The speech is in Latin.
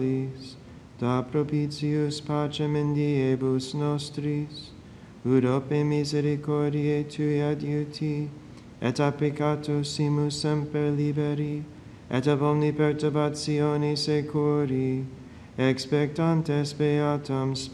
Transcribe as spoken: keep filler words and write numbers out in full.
da propitius pacem in diebus nostris, ut ope misericordiae Tui adiuti, et a peccato simus semper liberi, et ab omni perturbatione securi, expectantes beatam